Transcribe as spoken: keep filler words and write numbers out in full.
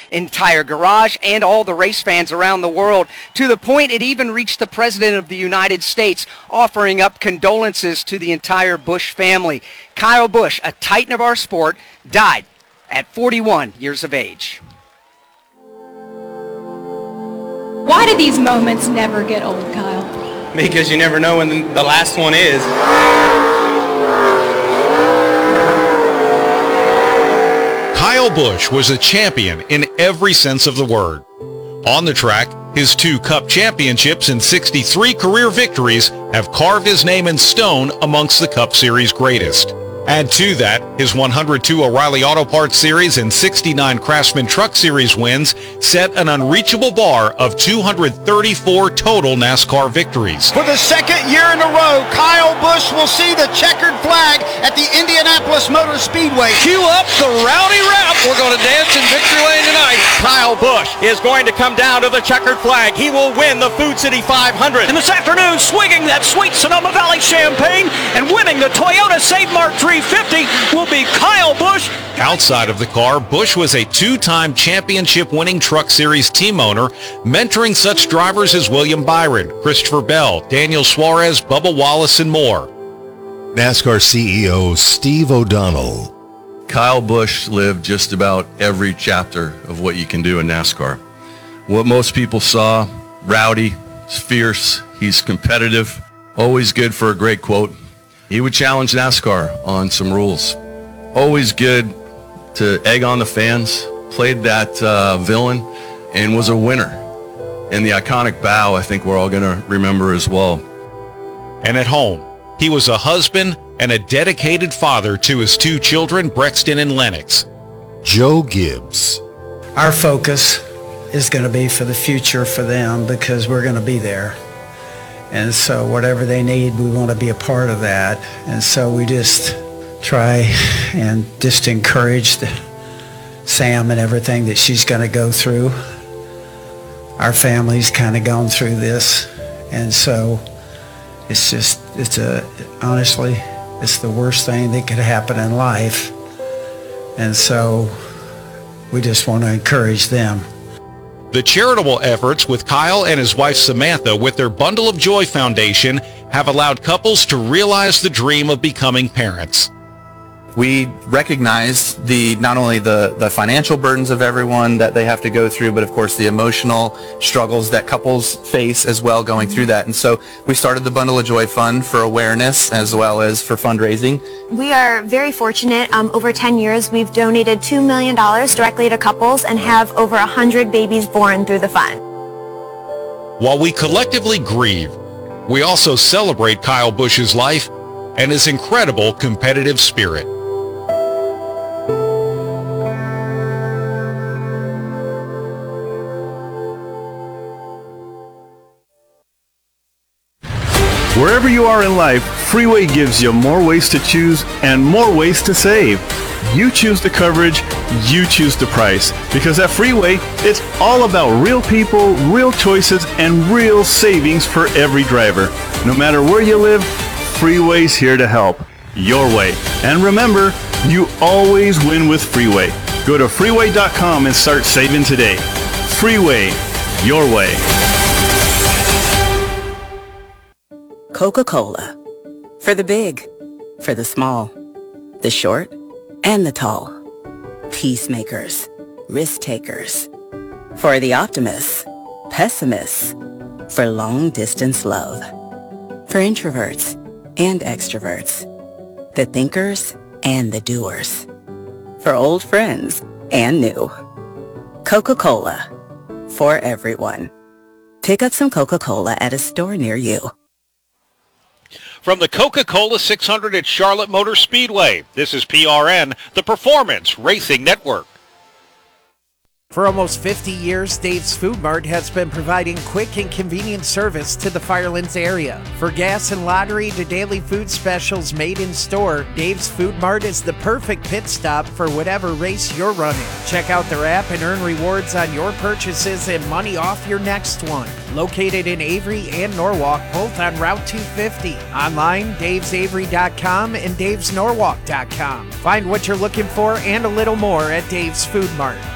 entire garage and all the race fans around the world, to the point it even reached the President of the United States, offering up condolences to the entire Busch family. Kyle Busch, a titan of our sport, died at forty-one years of age. Why do these moments never get old, Kyle? Because you never know when the last one is. Kyle Busch was a champion in every sense of the word. On the track, his two Cup championships and sixty-three career victories have carved his name in stone amongst the Cup Series greatest. Add to that his one hundred two O'Reilly Auto Parts Series and sixty-nine Craftsman Truck Series wins set an unreachable bar of two hundred thirty-four total NASCAR victories. For the second year in a row, Kyle Busch will see the checkered flag at the Indianapolis Motor Speedway. Cue up the rowdy rap. We're going to dance in victory lane tonight. Kyle Busch is going to come down to the checkered flag. He will win the Food City five hundred. And this afternoon, swinging that sweet Sonoma Valley champagne and winning the Toyota Save Mart three fifty will be Kyle Busch. Outside of the car, Busch was a two-time championship-winning Truck Series team owner, mentoring such drivers as William Byron, Christopher Bell, Daniel Suarez, Bubba Wallace, and more. NASCAR C E O Steve O'Donnell. Kyle Busch lived just about every chapter of what you can do in NASCAR. What most people saw, rowdy, he's fierce, he's competitive, always good for a great quote. He would challenge NASCAR on some rules. Always good to egg on the fans, played that uh, villain, and was a winner. And the iconic bow, I think we're all going to remember as well. And at home, he was a husband and a dedicated father to his two children, Brexton and Lennox. Joe Gibbs. Our focus is going to be for the future for them because we're going to be there. And so whatever they need, we want to be a part of that. And so we just try and just encourage the, Sam and everything that she's going to go through. Our family's kind of gone through this. And so it's just, it's a, honestly, it's the worst thing that could happen in life. And so we just want to encourage them. The charitable efforts with Kyle and his wife Samantha with their Bundle of Joy Foundation have allowed couples to realize the dream of becoming parents. We recognize the not only the, the financial burdens of everyone that they have to go through, but of course the emotional struggles that couples face as well going through that. And so we started the Bundle of Joy Fund for awareness as well as for fundraising. We are very fortunate. Um, over ten years, we've donated two million dollars directly to couples and have over one hundred babies born through the fund. While we collectively grieve, we also celebrate Kyle Busch's life and his incredible competitive spirit. Wherever you are in life, Freeway gives you more ways to choose and more ways to save. You choose the coverage, you choose the price. Because at Freeway, it's all about real people, real choices, and real savings for every driver. No matter where you live, Freeway's here to help. Your way. And remember, you always win with Freeway. Go to freeway dot com and start saving today. Freeway, your way. Coca-Cola. For the big, for the small, the short, and the tall. Peacemakers, risk takers. For the optimists, pessimists. For long-distance love. For introverts and extroverts. The thinkers and the doers. For old friends and new. Coca-Cola. For everyone. Pick up some Coca-Cola at a store near you. From the Coca-Cola six hundred at Charlotte Motor Speedway, this is P R N, the Performance Racing Network. For almost fifty years, Dave's Food Mart has been providing quick and convenient service to the Firelands area. For gas and lottery to daily food specials made in store, Dave's Food Mart is the perfect pit stop for whatever race you're running. Check out their app and earn rewards on your purchases and money off your next one. Located in Avery and Norwalk, both on Route two fifty. Online, daves avery dot com and daves norwalk dot com. Find what you're looking for and a little more at Dave's Food Mart.